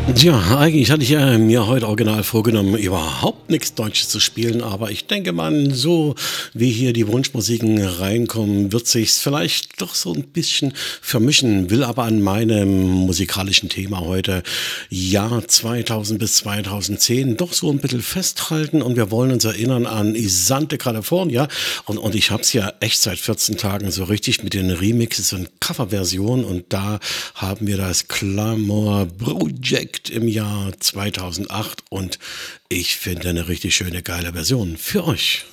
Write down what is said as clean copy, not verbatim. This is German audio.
Ja, eigentlich hatte ich mir heute original vorgenommen, überhaupt nichts Deutsches zu spielen, aber ich denke mal, so wie hier die Wunschmusiken reinkommen, wird sich's vielleicht doch so ein bisschen vermischen, will aber an meinem musikalischen Thema heute, Jahr 2000 bis 2010, doch so ein bisschen festhalten und wir wollen uns erinnern an Isante California und ich habe es ja echt seit 14 Tagen so richtig mit den Remixes und Coverversionen und da haben wir das Clamor Project im Jahr 2008 und ich finde eine richtig schöne, geile Version für euch.